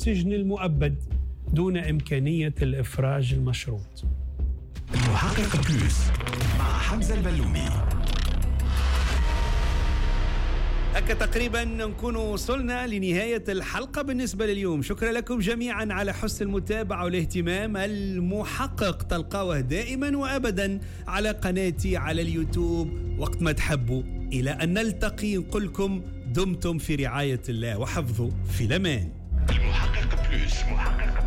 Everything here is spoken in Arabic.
السجن المؤبد دون إمكانية الإفراج المشروط. المحقق بلوس مع حمزة البلومي. هكا تقريبا نكون وصلنا لنهاية الحلقة بالنسبة لليوم. شكرا لكم جميعا على حسن المتابعة والاهتمام. المحقق تلقاوه دائما وأبدا على قناتي على اليوتيوب وقت ما تحبوا. إلى أن نلتقي نقول لكم دمتم في رعاية الله وحفظه في الأمان. المحقق بلوس.